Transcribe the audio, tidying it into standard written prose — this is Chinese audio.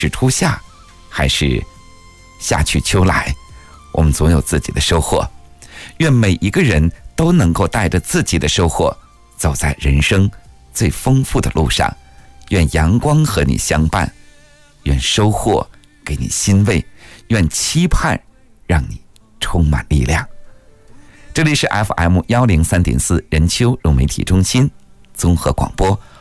是初夏，还是夏去秋来，我们总有自己的收获。愿每一个人都能够带着自己的收获，走在人生最丰富的路上。愿阳光和你相伴，愿收获给你欣慰，愿期盼让你充满力量。这里是 FM103.4 人丘融媒体中心综合广播，